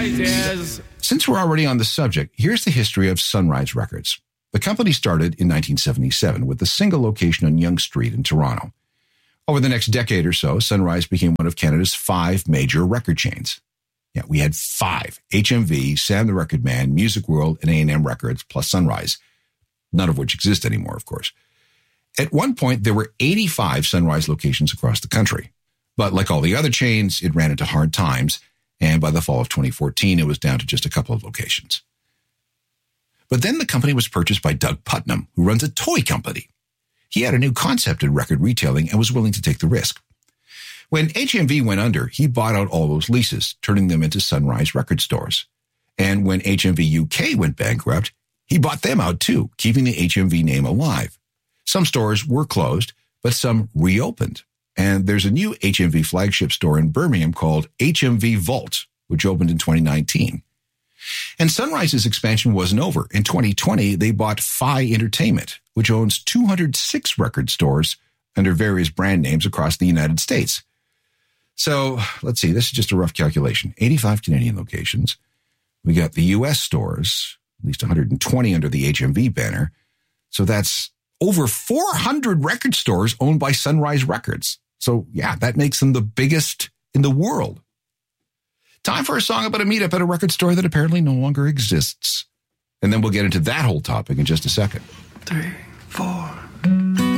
Sunrises. Since we're already on the subject, here's the history of Sunrise Records. The company started in 1977 with a single location on Yonge Street in Toronto. Over the next decade or so, Sunrise became one of Canada's 5 major record chains. Yeah, we had 5: HMV, Sam the Record Man, Music World, and A&M Records, plus Sunrise, none of which exist anymore, of course. At one point, there were 85 Sunrise locations across the country. But like all the other chains, it ran into hard times, and by the fall of 2014, it was down to just a couple of locations. But then the company was purchased by Doug Putnam, who runs a toy company. He had a new concept in record retailing and was willing to take the risk. When HMV went under, he bought out all those leases, turning them into Sunrise record stores. And when HMV UK went bankrupt, he bought them out too, keeping the HMV name alive. Some stores were closed, but some reopened. And there's a new HMV flagship store in Birmingham called HMV Vault, which opened in 2019. And Sunrise's expansion wasn't over. In 2020, they bought Phi Entertainment, which owns 206 record stores under various brand names across the United States. So let's see, this is just a rough calculation. 85 Canadian locations. We got the U.S. stores, at least 120 under the HMV banner. So that's over 400 record stores owned by Sunrise Records. So yeah, that makes them the biggest in the world. Time for a song about a meetup at a record store that apparently no longer exists. And then we'll get into that whole topic in just a second. 3, 4.